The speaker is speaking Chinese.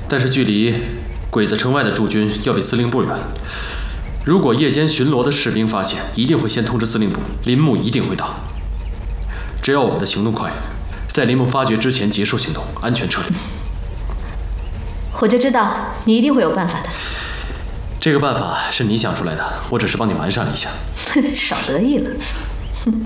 但是距离鬼子城外的驻军要比司令部远。如果夜间巡逻的士兵发现，一定会先通知司令部，林木一定会到。只要我们的行动快，在林木发觉之前结束行动，安全撤离。 我就知道你一定会有办法的。 这个办法是你想出来的，我只是帮你完善了一下。 少得意了。